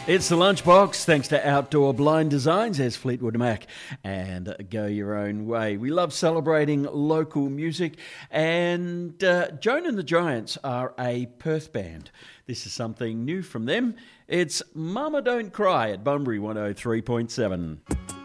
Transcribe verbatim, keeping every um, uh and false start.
It's the Lunchbox, thanks to Outdoor Blind Designs as Fleetwood Mac and Go Your Own Way. We love celebrating local music, and uh, Joan and the Giants are a Perth band. This is something new from them. It's Mama Don't Cry at Bunbury one oh three point seven.